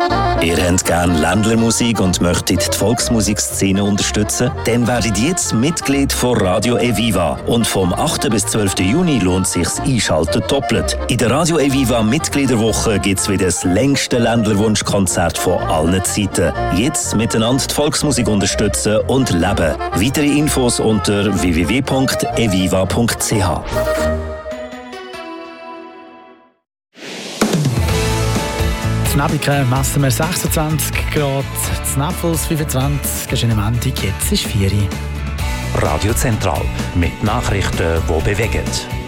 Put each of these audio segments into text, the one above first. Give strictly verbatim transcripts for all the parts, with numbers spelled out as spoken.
Ihr habt gerne Ländlermusik und möchtet die Volksmusikszene unterstützen? Dann werdet jetzt Mitglied von Radio Eviva. Und vom achten bis zwölften Juni lohnt sich's Einschalten doppelt. In der Radio Eviva Mitgliederwoche gibt's wieder das längste Ländlerwunschkonzert von allen Zeiten. Jetzt miteinander die Volksmusik unterstützen und leben. Weitere Infos unter w w w punkt eviva punkt c h. In Nabiken messen wir sechsundzwanzig Grad, in Napels fünfundzwanzig, ist eine Mendung, jetzt ist vier Uhr. Radio Zentral mit Nachrichten, die bewegen.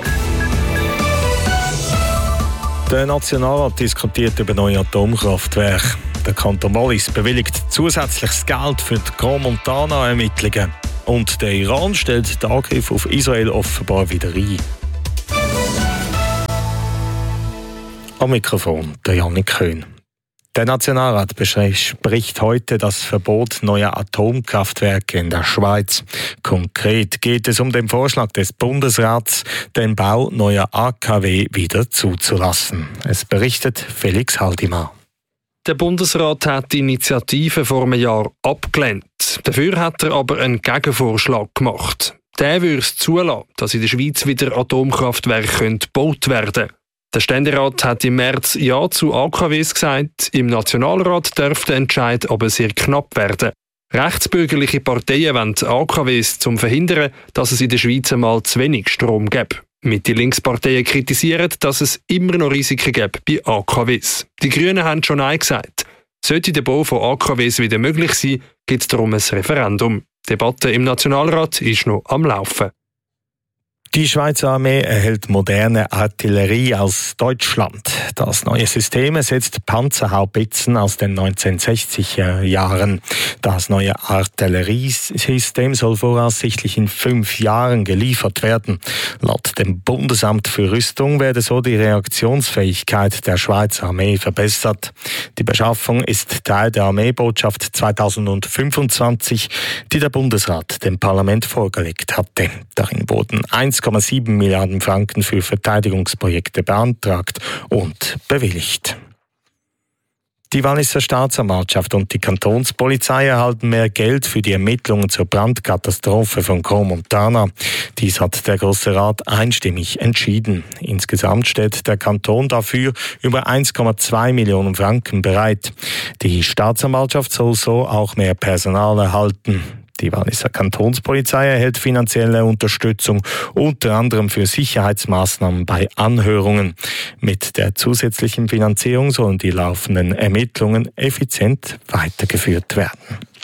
Der Nationalrat diskutiert über neue Atomkraftwerke. Der Kanton Wallis bewilligt zusätzliches Geld für die Grand Montana-Ermittlungen. Und der Iran stellt den Angriff auf Israel offenbar wieder ein. Am Mikrofon der Jannik Köhn. Der Nationalrat bespricht heute das Verbot neuer Atomkraftwerke in der Schweiz. Konkret geht es um den Vorschlag des Bundesrats, den Bau neuer A K W wieder zuzulassen. Es berichtet Felix Haldimar. Der Bundesrat hat die Initiative vor einem Jahr abgelehnt. Dafür hat er aber einen Gegenvorschlag gemacht. Der würde es zulassen, dass in der Schweiz wieder Atomkraftwerke gebaut werden können. Der Ständerat hat im März Ja zu A K Ws gesagt. Im Nationalrat dürfte der Entscheid aber sehr knapp werden. Rechtsbürgerliche Parteien wollen A K Ws, um zu verhindern, dass es in der Schweiz einmal zu wenig Strom gibt. Mitte-Links-Parteien kritisieren, dass es immer noch Risiken gibt bei A K Ws. Die Grünen haben schon Nein gesagt. Sollte der Bau von A K Ws wieder möglich sein, gibt es darum ein Referendum. Die Debatte im Nationalrat ist noch am Laufen. Die Schweizer Armee erhält moderne Artillerie aus Deutschland. Das neue System ersetzt Panzerhaubitzen aus den neunzehnhundertsechziger Jahren. Das neue Artilleriesystem soll voraussichtlich in fünf Jahren geliefert werden. Laut dem Bundesamt für Rüstung werde so die Reaktionsfähigkeit der Schweizer Armee verbessert. Die Beschaffung ist Teil der Armeebotschaft zweitausendfünfundzwanzig, die der Bundesrat dem Parlament vorgelegt hatte. Darin wurden eins Komma sieben Milliarden Franken für Verteidigungsprojekte beantragt und bewilligt. Die Walliser Staatsanwaltschaft und die Kantonspolizei erhalten mehr Geld für die Ermittlungen zur Brandkatastrophe von Grand Montana. Dies hat der Grosse Rat einstimmig entschieden. Insgesamt stellt der Kanton dafür über eins Komma zwei Millionen Franken bereit. Die Staatsanwaltschaft soll so auch mehr Personal erhalten. Die Walliser Kantonspolizei erhält finanzielle Unterstützung, unter anderem für Sicherheitsmaßnahmen bei Anhörungen. Mit der zusätzlichen Finanzierung sollen die laufenden Ermittlungen effizient weitergeführt werden.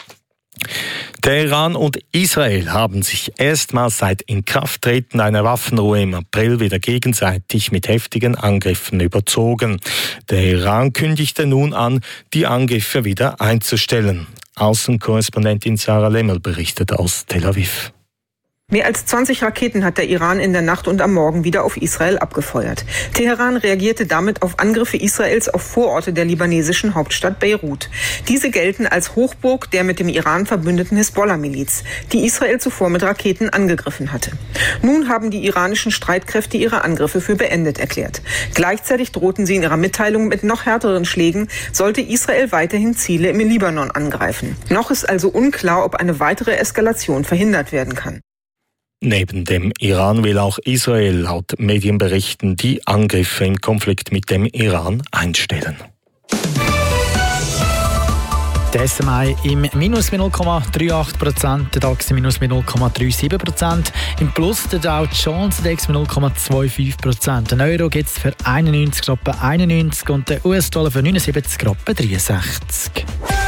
Der Iran und Israel haben sich erstmals seit Inkrafttreten einer Waffenruhe im April wieder gegenseitig mit heftigen Angriffen überzogen. Der Iran kündigte nun an, die Angriffe wieder einzustellen. Außenkorrespondentin Sarah Lemmel berichtet aus Tel Aviv. Mehr als zwanzig Raketen hat der Iran in der Nacht und am Morgen wieder auf Israel abgefeuert. Teheran reagierte damit auf Angriffe Israels auf Vororte der libanesischen Hauptstadt Beirut. Diese gelten als Hochburg der mit dem Iran verbündeten Hisbollah-Miliz, die Israel zuvor mit Raketen angegriffen hatte. Nun haben die iranischen Streitkräfte ihre Angriffe für beendet erklärt. Gleichzeitig drohten sie in ihrer Mitteilung mit noch härteren Schlägen, sollte Israel weiterhin Ziele im Libanon angreifen. Noch ist also unklar, ob eine weitere Eskalation verhindert werden kann. Neben dem Iran will auch Israel laut Medienberichten die Angriffe im Konflikt mit dem Iran einstellen. Der S M I im Minus mit null Komma achtunddreißig Prozent, der DAX im Minus mit null Komma siebenunddreißig Prozent, im Plus der Dow Jones Index mit null Komma fünfundzwanzig Prozent. Den Euro gibt es für einundneunzig Rappen einundneunzig und den U S-Dollar für neunundsiebzig Rappen dreiundsechzig.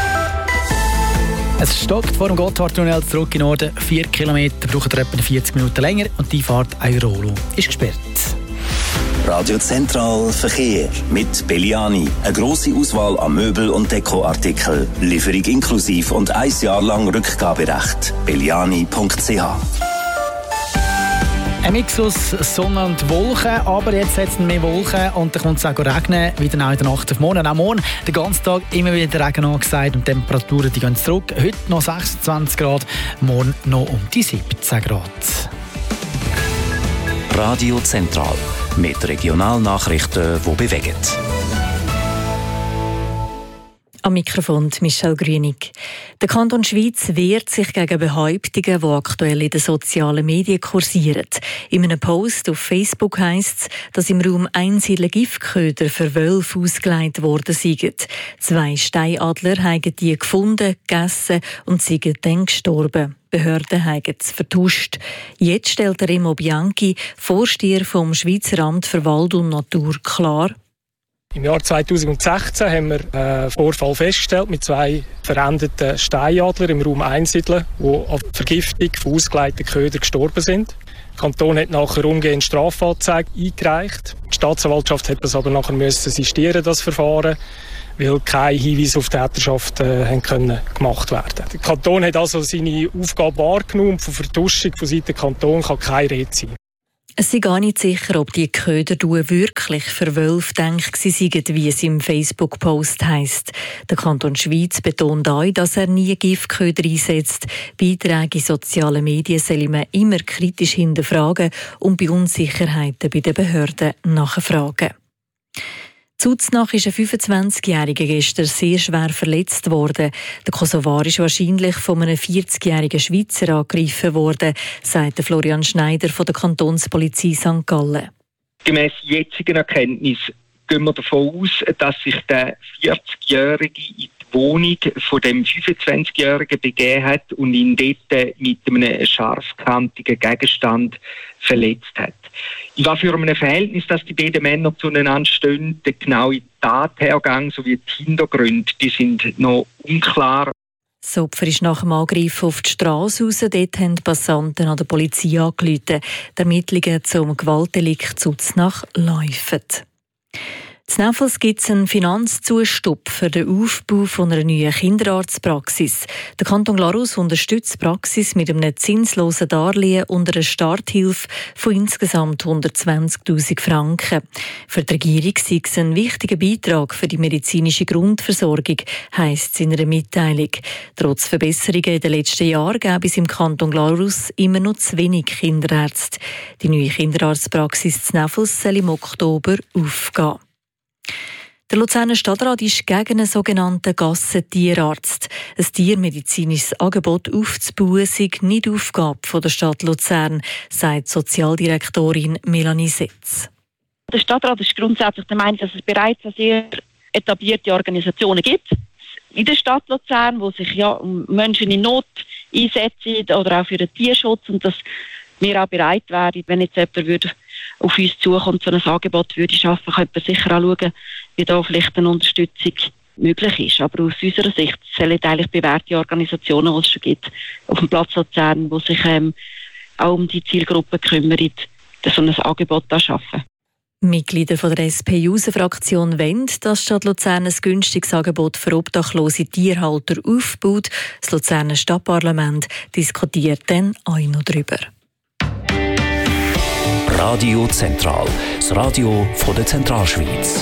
Es stockt vor dem Gotthardtunnel zurück in Norden. Vier Kilometer braucht etwa vierzig Minuten länger und die Fahrt Airolo ist gesperrt. Radio Zentral Verkehr mit Belliani. Eine grosse Auswahl an Möbel- und Dekoartikeln. Lieferung inklusiv und ein Jahr lang Rückgaberecht. belliani punkt c h. Ein Mix aus Sonne und Wolken, aber jetzt hat es mehr Wolken und dann kommt es auch regnen, wieder auch in der Nacht auf morgen. Auch morgen den ganzen Tag immer wieder Regen angesagt und die Temperaturen die gehen zurück. Heute noch sechsundzwanzig Grad, morgen noch um die siebzehn Grad. Radio Zentral mit Regionalnachrichten, die bewegen. Am Mikrofon Michelle Grünig. Der Kanton Schwyz wehrt sich gegen Behauptungen, die aktuell in den sozialen Medien kursieren. In einem Post auf Facebook heisst es, dass im Raum Einsiedler Giftköder für Wölfe ausgelegt worden seien. Zwei Steinadler haben die gefunden, gegessen und seien dann gestorben. Behörden haben es vertuscht. Jetzt stellt Remo Bianchi, Vorsteher vom Schweizer Amt für Wald und Natur, klar: Im Jahr zweitausendsechzehn haben wir einen Vorfall festgestellt mit zwei verendeten Steinadlern im Raum Einsiedler, die an Vergiftung von ausgelegten Ködern gestorben sind. Der Kanton hat nachher umgehend Strafanzeige eingereicht. Die Staatsanwaltschaft hat das aber nachher müssen sistieren, das Verfahren, weil keine Hinweise auf Täterschaft äh, haben können gemacht werden. Der Kanton hat also seine Aufgabe wahrgenommen und von Vertuschung von Seiten des Kantons kann keine Rede sein. Es sei gar nicht sicher, ob die Köderduhe wirklich für Wölfe gedacht seien, wie es im Facebook-Post heisst. Der Kanton Schwyz betont auch, dass er nie Giftköder einsetzt. Beiträge in sozialen Medien soll man immer kritisch hinterfragen und bei Unsicherheiten bei den Behörden nachfragen. Zuznach ist ein fünfundzwanzigjähriger gestern sehr schwer verletzt worden. Der Kosovar ist wahrscheinlich von einem vierzigjährigen Schweizer angegriffen worden, sagt Florian Schneider von der Kantonspolizei Sankt Gallen. Gemäss jetzigen Erkenntnis gehen wir davon aus, dass sich der vierzigjährige in die Wohnung von dem fünfundzwanzigjährigen begeben hat und ihn dort mit einem scharfkantigen Gegenstand verletzt hat. In was für einem Verhältnis, dass die beiden Männer zueinander stehen, der genaue Tathergang sowie die Hintergründe, die sind noch unklar. Das Opfer ist nach dem Angriff auf die Straße raus. Dort haben die Passanten an der Polizei angerufen. Die Ermittlungen zum Gewaltdelikt Zuznach laufen. In Neffels gibt es einen Finanzzustopp für den Aufbau von einer neuen Kinderarztpraxis. Der Kanton Glarus unterstützt die Praxis mit einem zinslosen Darlehen und einer Starthilfe von insgesamt hundertzwanzigtausend Franken. Für die Regierung sei es ein wichtiger Beitrag für die medizinische Grundversorgung, heisst es in einer Mitteilung. Trotz Verbesserungen in den letzten Jahren gäbe es im Kanton Glarus immer noch zu wenig Kinderärzte. Die neue Kinderarztpraxis in Neffels soll im Oktober aufgehen. Der Luzerner Stadtrat ist gegen einen sogenannten Gassentierarzt. Ein tiermedizinisches Angebot aufzubauen sei nicht Aufgabe der Stadt Luzern, sagt Sozialdirektorin Melanie Setz. Der Stadtrat ist grundsätzlich der Meinung, dass es bereits sehr etablierte Organisationen gibt in der Stadt Luzern, die sich ja um Menschen in Not einsetzen oder auch für den Tierschutz, und dass wir auch bereit wären, wenn jetzt jemand würde auf uns zukommt, so ein Angebot würde schaffen, könnte man sicher auch schauen, wie da vielleicht eine Unterstützung möglich ist. Aber aus unserer Sicht sollen eigentlich bewährte Organisationen, die es schon gibt, auf dem Platz Luzern, die sich ähm, auch um die Zielgruppe kümmern, so ein Angebot da schaffen. Mitglieder von der S P U-Fraktion wollen, dass die Stadt Luzern ein günstiges Angebot für obdachlose Tierhalter aufbaut. Das Luzerner Stadtparlament diskutiert dann auch noch darüber. Radio Zentral, das Radio von der Zentralschweiz.